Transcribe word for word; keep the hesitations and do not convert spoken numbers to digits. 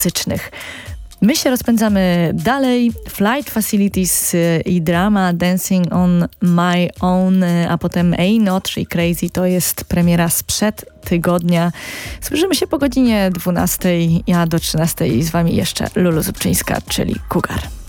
muzycznych. My się rozpędzamy dalej. Flight Facilities i drama Dancing on My Own, a potem Ain't Not She Crazy. To jest premiera sprzed tygodnia. Słyszymy się po godzinie dwunastej, ja do trzynastej i z wami jeszcze Lulu Zubczyńska, czyli Cougar.